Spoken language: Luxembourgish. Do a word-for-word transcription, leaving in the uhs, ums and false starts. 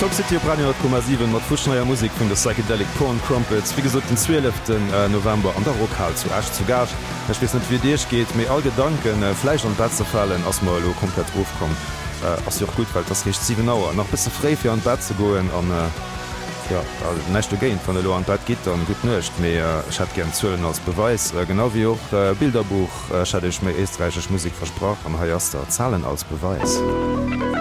Top City op Radio Kommmmersiven mat fuschneier Musik vun der Psychedelic Porn Crumpets, wie gesot den zwölften November an der Rockhall zu Asch zu Gage. Ech wiss net wie Dich geht, méi all Gedanken äh, Fleisch an Bett ze fallen ass mal lo komplett ofkom. Äh, ass joch gut, weil das richcht sieben Auer. noch bis fré fir an Bett ze goen an äh, ja, nächte géint van der Lo an Bett gitt an gut nëcht, méi äh, hat gern Zëllen als Beweis. Äh, genau wie och äh, Bilderbuch äh, hatch méi eestreichch Musik versproch an Haiierster Zahlen als Beweis.